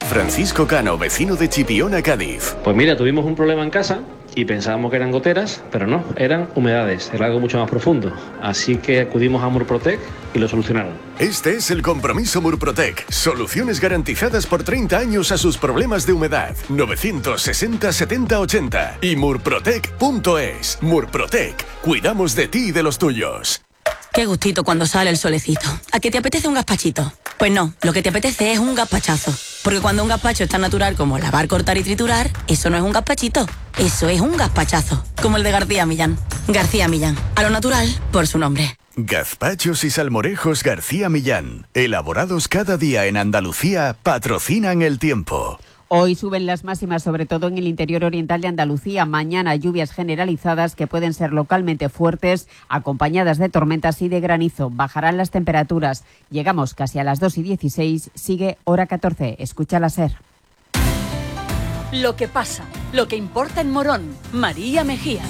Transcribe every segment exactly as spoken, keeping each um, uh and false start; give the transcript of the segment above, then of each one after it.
Francisco Cano, vecino de Chipiona, Cádiz. Pues mira, tuvimos un problema en casa y pensábamos que eran goteras, pero no, eran humedades, era algo mucho más profundo. Así que acudimos a Murprotec y lo solucionaron. Este es el compromiso Murprotec. Soluciones garantizadas por treinta años a sus problemas de humedad. novecientos sesenta setenta ochenta y murprotec punto es. Murprotec. Cuidamos de ti y de los tuyos. Qué gustito cuando sale el solecito. ¿A qué te apetece un gazpachito? Pues no, lo que te apetece es un gazpachazo. Porque cuando un gazpacho es tan natural como lavar, cortar y triturar, eso no es un gazpachito, eso es un gazpachazo. Como el de García Millán. García Millán, a lo natural por su nombre. Gazpachos y salmorejos García Millán, elaborados cada día en Andalucía, patrocinan el tiempo. Hoy suben las máximas, sobre todo en el interior oriental de Andalucía. Mañana lluvias generalizadas que pueden ser localmente fuertes, acompañadas de tormentas y de granizo. Bajarán las temperaturas. Llegamos casi a las dos y dieciséis. Sigue hora catorce. Escucha la SER. Lo que pasa, lo que importa en Morón. María Mejías.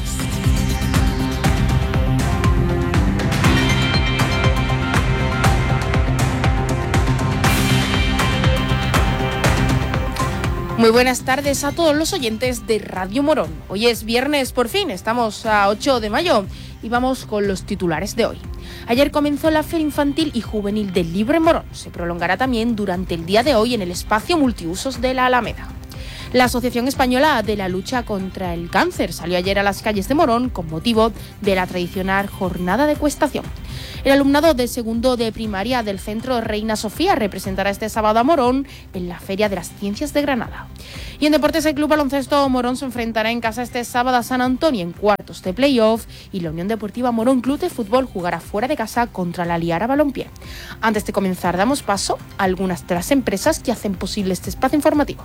Muy buenas tardes a todos los oyentes de Radio Morón. Hoy es viernes, por fin, estamos a ocho de mayo y vamos con los titulares de hoy. Ayer comenzó la Feria Infantil y Juvenil del Libro en Morón. Se prolongará también durante el día de hoy en el espacio multiusos de la Alameda. La Asociación Española de la Lucha contra el Cáncer salió ayer a las calles de Morón con motivo de la tradicional jornada de ecuestación. El alumnado de segundo de primaria del Centro Reina Sofía representará este sábado a Morón en la Feria de las Ciencias de Granada. Y en deportes, el Club Baloncesto Morón se enfrentará en casa este sábado a San Antonio en cuartos de playoff y la Unión Deportiva Morón Club de Fútbol jugará fuera de casa contra la Liara Balompié. Antes de comenzar, damos paso a algunas de las empresas que hacen posible este espacio informativo.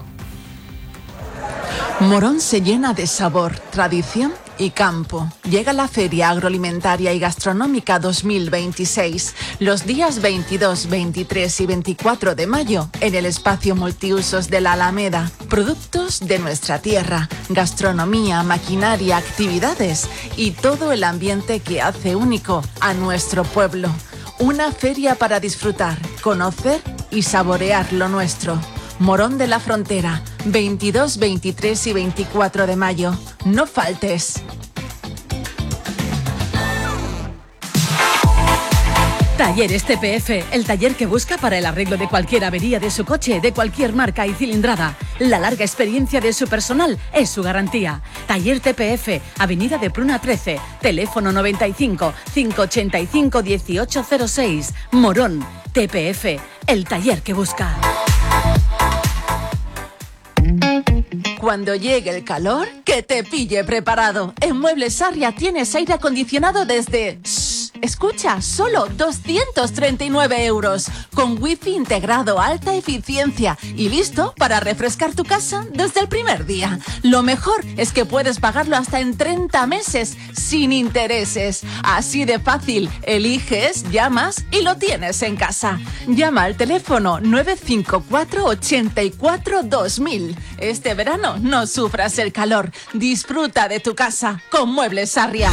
Morón se llena de sabor, tradición y campo. Llega la Feria Agroalimentaria y Gastronómica dos mil veintiséis, los días veintidós, veintitrés y veinticuatro de mayo, en el espacio multiusos de la Alameda. Productos de nuestra tierra, gastronomía, maquinaria, actividades y todo el ambiente que hace único a nuestro pueblo. Una feria para disfrutar, conocer y saborear lo nuestro. Morón de la Frontera, veintidós, veintitrés y veinticuatro de mayo. No faltes. Talleres T P F, el taller que busca para el arreglo de cualquier avería de su coche, de cualquier marca y cilindrada. La larga experiencia de su personal es su garantía. Taller T P F, Avenida de Pruna trece, teléfono noventa y cinco, cinco ochenta y cinco, dieciocho cero seis. Morón, T P F, el taller que busca. Cuando llegue el calor, que te pille preparado. En Muebles Sarria tienes aire acondicionado desde... Shh, escucha, solo doscientos treinta y nueve euros. Con wifi integrado, alta eficiencia y listo para refrescar tu casa desde el primer día. Lo mejor es que puedes pagarlo hasta en treinta meses sin intereses. Así de fácil, eliges, llamas y lo tienes en casa. Llama al teléfono nueve cinco cuatro, ochenta y cuatro, dos mil. Este verano no sufras el calor. Disfruta de tu casa con Muebles Sarria.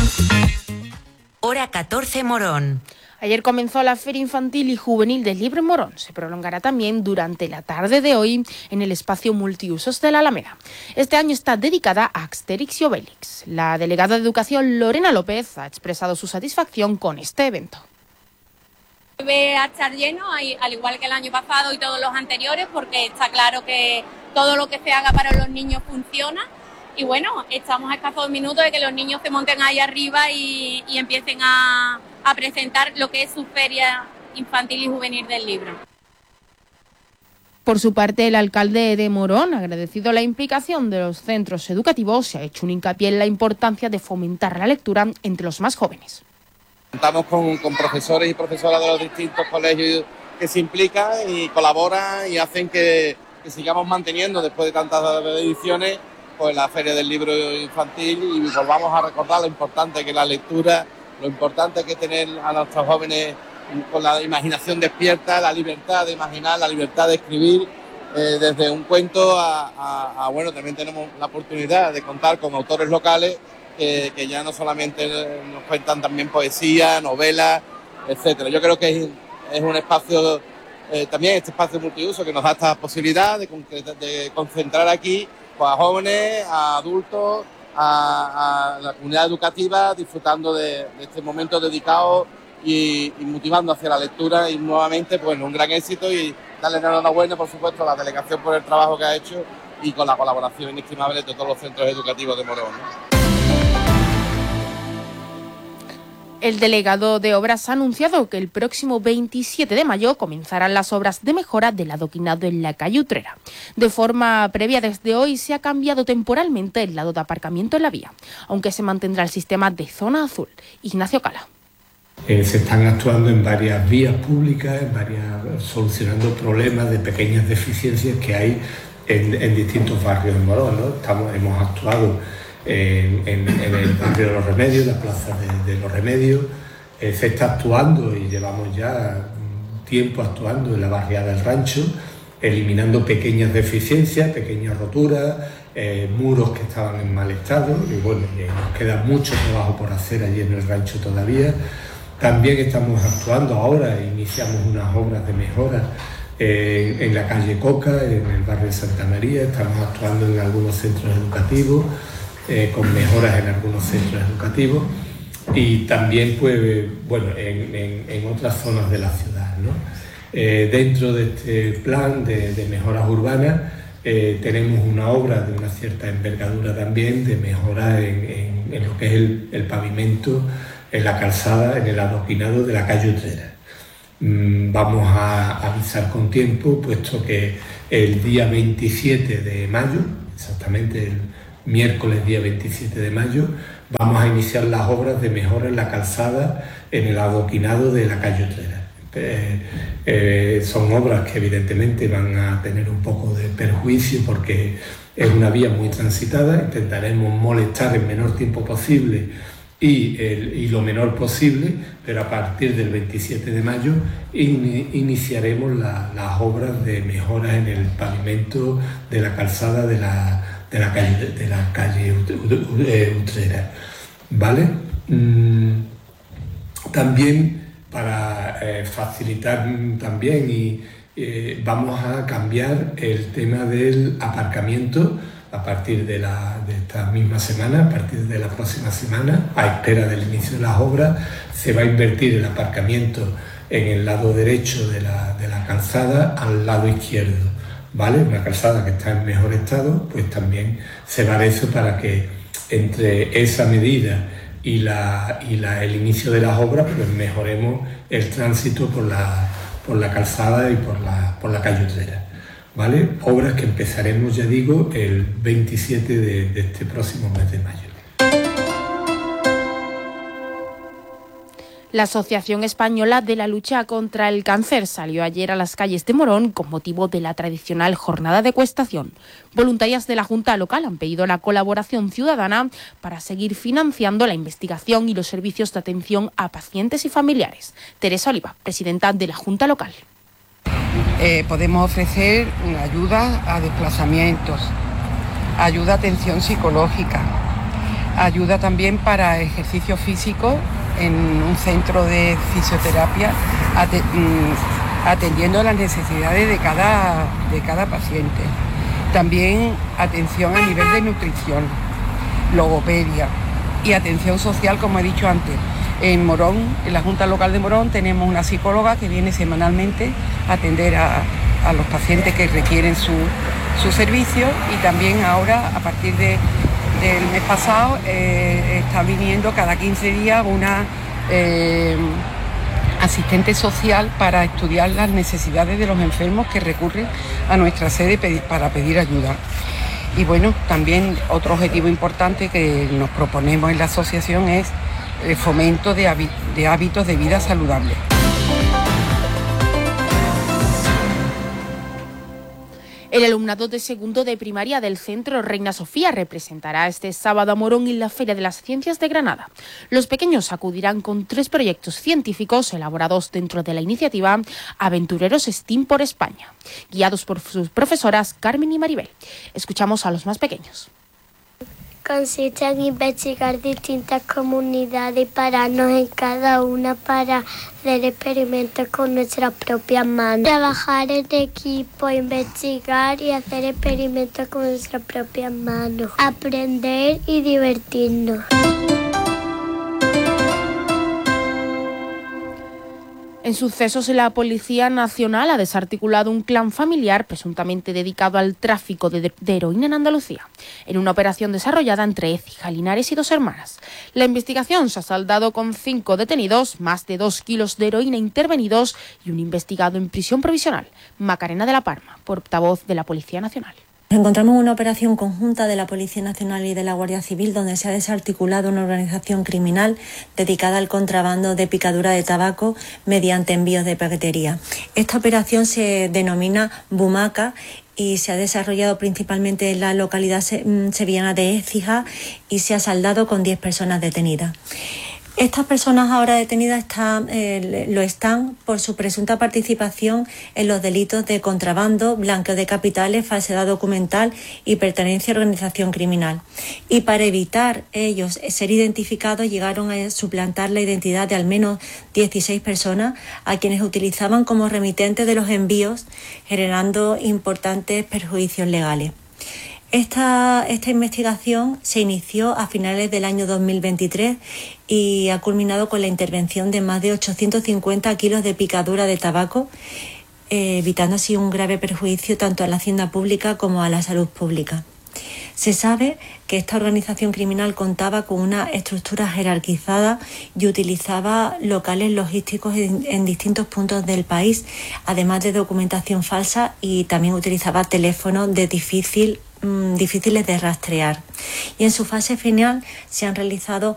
Hora catorce, Morón. Ayer comenzó la Feria Infantil y Juvenil del Libro en Morón. Se prolongará también durante la tarde de hoy en el espacio multiusos de la Alameda. Este año está dedicada a Asterix y Obelix. La delegada de Educación, Lorena López, ha expresado su satisfacción con este evento. Debe estar lleno, al igual que el año pasado y todos los anteriores, porque está claro que todo lo que se haga para los niños funciona. Y bueno, estamos a escasos minutos de que los niños se monten ahí arriba y, y empiecen a, a presentar lo que es su feria infantil y juvenil del libro. Por su parte, el alcalde de Morón, agradecido la implicación de los centros educativos, se ha hecho un hincapié en la importancia de fomentar la lectura entre los más jóvenes. Contamos con, con profesores y profesoras de los distintos colegios que se implican y colaboran y hacen que, que sigamos manteniendo, después de tantas ediciones, pues la Feria del Libro Infantil y volvamos a recordar lo importante que es la lectura, lo importante que es tener a nuestros jóvenes con la imaginación despierta, la libertad de imaginar, la libertad de escribir, eh, desde un cuento a, a, a, bueno, también tenemos la oportunidad de contar con autores locales que, que ya no solamente nos cuentan también poesía, novelas, etcétera. Yo creo que es, es un espacio eh, también este espacio multiuso que nos da esta posibilidad de, de concentrar aquí pues, a jóvenes, a adultos, a, a la comunidad educativa, disfrutando de, de este momento dedicado y, y motivando hacia la lectura, y nuevamente pues un gran éxito, y darle enhorabuena por supuesto a la delegación por el trabajo que ha hecho y con la colaboración inestimable de todos los centros educativos de Morón, ¿no? El delegado de Obras ha anunciado que el próximo veintisiete de mayo comenzarán las obras de mejora del adoquinado en la calle Utrera. De forma previa, desde hoy se ha cambiado temporalmente el lado de aparcamiento en la vía, aunque se mantendrá el sistema de zona azul. Ignacio Cala. Eh, se están actuando en varias vías públicas, en varias, solucionando problemas de pequeñas deficiencias que hay en, en distintos barrios de Morón, ¿no? Estamos, hemos actuado En, en, en el barrio de Los Remedios, la plaza de, de Los Remedios, eh, se está actuando y llevamos ya tiempo actuando en la barriada del Rancho, eliminando pequeñas deficiencias, pequeñas roturas, eh, muros que estaban en mal estado, y bueno, y nos queda mucho trabajo por hacer allí en el Rancho todavía. También estamos actuando ahora, iniciamos unas obras de mejora eh, en la calle Coca, en el barrio de Santa María, estamos actuando en algunos centros educativos, Eh, con mejoras en algunos centros educativos, y también pues, bueno, en, en, en otras zonas de la ciudad, ¿no? Eh, dentro de este plan de, de mejoras urbanas eh, tenemos una obra de una cierta envergadura también de mejora en, en, en lo que es el, el pavimento, en la calzada, en el adoquinado de la calle Utrera. Mm, vamos a avisar con tiempo, puesto que el día veintisiete de mayo, exactamente el miércoles día veintisiete de mayo, vamos a iniciar las obras de mejora en la calzada, en el adoquinado de la calle Utrera. Eh, eh, son obras que evidentemente van a tener un poco de perjuicio porque es una vía muy transitada. Intentaremos molestar el menor tiempo posible y, el, y lo menor posible, pero a partir del veintisiete de mayo in, iniciaremos la, las obras de mejoras en el pavimento de la calzada de la de la calle, de la calle Utrera, ¿vale? Mm, también para eh, facilitar también y eh, vamos a cambiar el tema del aparcamiento a partir de, la, de esta misma semana, a partir de la próxima semana, a espera del inicio de las obras, se va a invertir el aparcamiento en el lado derecho de la, de la calzada al lado izquierdo. ¿Vale? Una calzada que está en mejor estado, pues también se vale eso para que entre esa medida y, la, y la, el inicio de las obras, pues mejoremos el tránsito por la, por la calzada y por la, por la calle Utrera, ¿vale? Obras que empezaremos, ya digo, el veintisiete de, de este próximo mes de mayo. La Asociación Española de la Lucha contra el Cáncer salió ayer a las calles de Morón con motivo de la tradicional jornada de ecuestación. Voluntarias de la Junta Local han pedido la colaboración ciudadana para seguir financiando la investigación y los servicios de atención a pacientes y familiares. Teresa Oliva, presidenta de la Junta Local. Eh, podemos ofrecer ayuda a desplazamientos, ayuda a atención psicológica, ayuda también para ejercicio físico en un centro de fisioterapia, atendiendo las necesidades de cada, de cada paciente. También atención a nivel de nutrición, logopedia y atención social, como he dicho antes. En Morón, en la Junta Local de Morón, tenemos una psicóloga que viene semanalmente a atender a, a los pacientes que requieren su, su servicio, y también ahora, a partir de del mes pasado, eh, está viniendo cada quince días una eh, asistente social para estudiar las necesidades de los enfermos que recurren a nuestra sede para pedir ayuda. Y bueno, también otro objetivo importante que nos proponemos en la asociación es el fomento de, de hábitos de vida saludables. El alumnado de segundo de primaria del Centro Reina Sofía representará este sábado a Morón en la Feria de las Ciencias de Granada. Los pequeños acudirán con tres proyectos científicos elaborados dentro de la iniciativa Aventureros STEAM por España, guiados por sus profesoras Carmen y Maribel. Escuchamos a los más pequeños. consiste en investigar distintas comunidades y pararnos en cada una para hacer experimentos con nuestras propias manos. Trabajar en equipo, investigar y hacer experimentos con nuestras propias manos. Aprender y divertirnos. En sucesos, la Policía Nacional ha desarticulado un clan familiar presuntamente dedicado al tráfico de, de heroína en Andalucía, en una operación desarrollada entre Écija, Linares y Dos Hermanas. La investigación se ha saldado con cinco detenidos, más de dos kilos de heroína intervenidos y un investigado en prisión provisional. Macarena de la Palma, portavoz de la Policía Nacional. Nos encontramos en una operación conjunta de la Policía Nacional y de la Guardia Civil donde se ha desarticulado una organización criminal dedicada al contrabando de picadura de tabaco mediante envíos de paquetería. Esta operación se denomina Bumaca y se ha desarrollado principalmente en la localidad sevillana de Écija y se ha saldado con diez personas detenidas. Estas personas ahora detenidas están, eh, lo están por su presunta participación en los delitos de contrabando, blanqueo de capitales, falsedad documental y pertenencia a organización criminal. Y para evitar ellos ser identificados, llegaron a suplantar la identidad de al menos dieciséis personas a quienes utilizaban como remitentes de los envíos, generando importantes perjuicios legales. Esta, esta investigación se inició a finales del año dos mil veintitrés y ha culminado con la intervención de más de ochocientos cincuenta kilos de picadura de tabaco, eh, evitando así un grave perjuicio tanto a la hacienda pública como a la salud pública. Se sabe que esta organización criminal contaba con una estructura jerarquizada y utilizaba locales logísticos en, en distintos puntos del país, además de documentación falsa, y también utilizaba teléfonos de difícil, mmm, difíciles de rastrear. Y en su fase final se han realizado